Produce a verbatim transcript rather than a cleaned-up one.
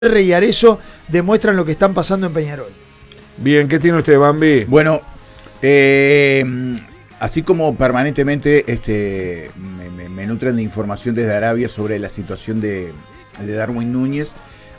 y Arezzo demuestran lo que están pasando en Peñarol. Bien, ¿qué tiene usted, Bambi? Bueno, eh, así como permanentemente este, me, me, me nutren de información desde Arabia sobre la situación de, de Darwin Núñez,